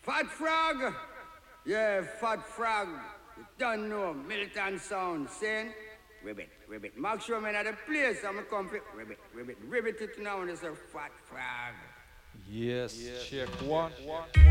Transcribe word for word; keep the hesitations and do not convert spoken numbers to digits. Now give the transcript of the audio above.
Fat Frog. Yeah, Fat Frog. You don't know. Militant sound. Saying, ribbit, ribbit. Make sure I'm at the place. I'm going to come fit. Ribbit, ribbit, ribbit it now. And it's a Fat Frog. Yes, Yes. check one. One.